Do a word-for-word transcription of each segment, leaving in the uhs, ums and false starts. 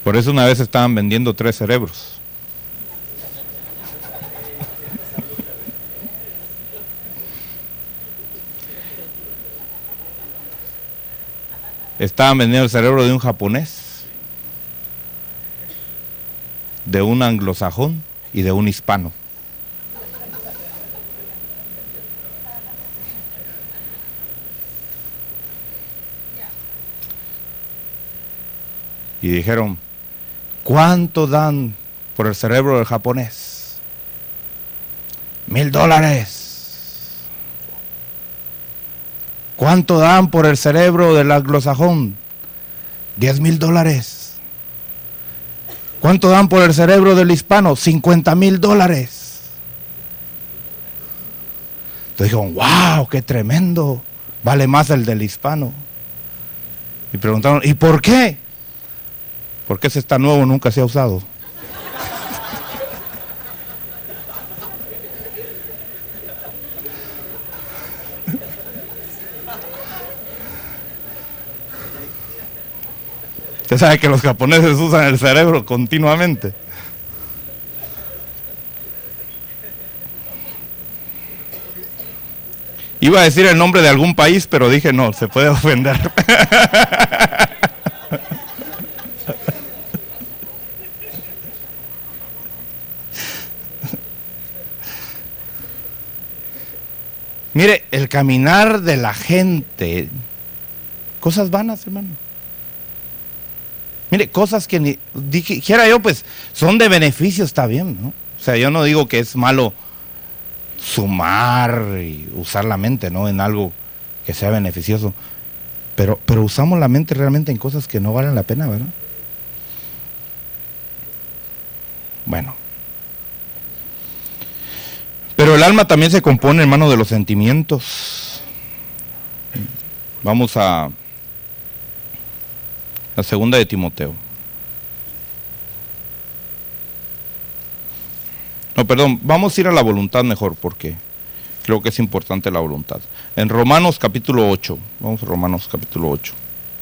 Por eso una vez estaban vendiendo tres cerebros. Estaban vendiendo el cerebro de un japonés, de un anglosajón y de un hispano. Y dijeron, ¿cuánto dan por el cerebro del japonés? Mil dólares. ¿Cuánto dan por el cerebro del anglosajón? Diez mil dólares. ¿Cuánto dan por el cerebro del hispano? Cincuenta mil dólares. Entonces dijeron, wow, qué tremendo. Vale más el del hispano. Y preguntaron, ¿y por qué? Porque ese está nuevo, nunca se ha usado. Usted sabe que los japoneses usan el cerebro continuamente. Iba a decir el nombre de algún país, pero dije no, se puede ofender. Mire, el caminar de la gente, cosas vanas, hermano. Mire, cosas que ni dijera yo, pues, son de beneficio, está bien, ¿no? O sea, yo no digo que es malo sumar y usar la mente, ¿no? En algo que sea beneficioso. Pero, pero usamos la mente realmente en cosas que no valen la pena, ¿verdad? Bueno. Pero el alma también se compone, hermano, de los sentimientos. Vamos a la segunda de Timoteo. No, perdón, vamos a ir a la voluntad mejor, porque creo que es importante la voluntad. En Romanos capítulo ocho, vamos a Romanos capítulo ocho.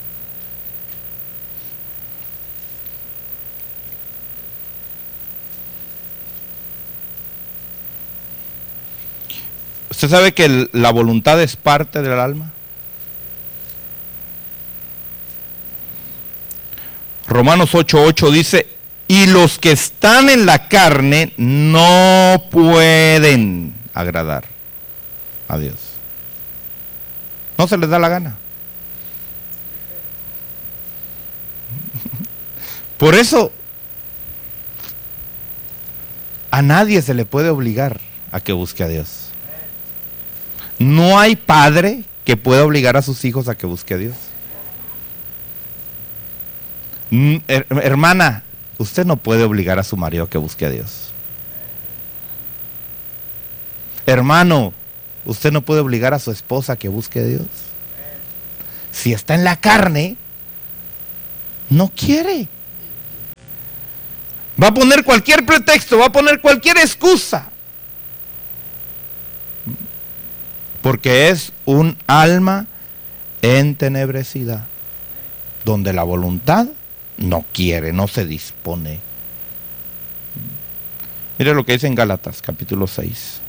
¿Usted sabe que el, la voluntad es parte del alma? Romanos ocho ocho dice, y los que están en la carne no pueden agradar a Dios. No se les da la gana. Por eso, a nadie se le puede obligar a que busque a Dios. No hay padre que pueda obligar a sus hijos a que busque a Dios. Hermana, usted no puede obligar a su marido a que busque a Dios. Hermano, usted no puede obligar a su esposa a que busque a Dios. Si está en la carne, no quiere. Va a poner cualquier pretexto, va a poner cualquier excusa. Porque es un alma entenebrecida, donde la voluntad no quiere, no se dispone. Mire lo que dice en Gálatas, capítulo seis.